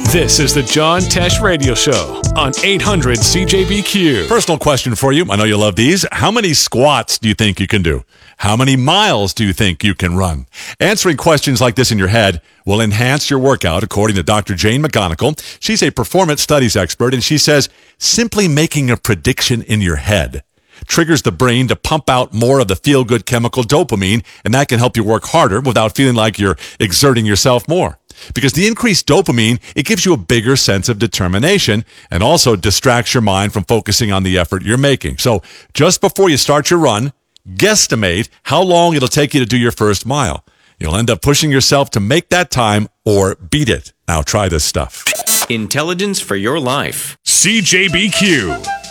This is the John Tesh Radio Show on 800 CJBQ. Personal question for you. I know you love these. How many squats do you think you can do? How many miles do you think you can run? Answering questions like this in your head will enhance your workout, according to Dr. Jane McGonigal. She's a performance studies expert, and she says simply making a prediction in your head triggers the brain to pump out more of the feel-good chemical dopamine, and that can help you work harder without feeling like you're exerting yourself more. Because the increased dopamine, it gives you a bigger sense of determination and also distracts your mind from focusing on the effort you're making. So just before you start your run, guesstimate how long it'll take you to do your first mile. You'll end up pushing yourself to make that time or beat it. Now try this stuff. Intelligence for your life. CJBQ.